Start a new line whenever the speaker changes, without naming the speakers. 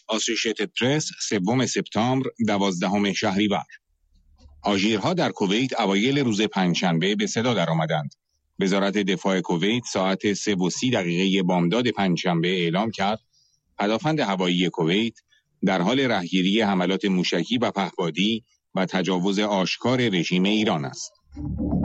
آسوشیتد پرس 3 سپتامبر 12 شهریور. آژیرها در کویت اوایل روز پنجشنبه به صدا درآمدند. وزارت دفاع کویت ساعت 3:30 بامداد پنجشنبه اعلام کرد پدافند هوایی کویت در حال رهگیری حملات موشکی و پهپادی و تجاوز آشکار رژیم ایران است.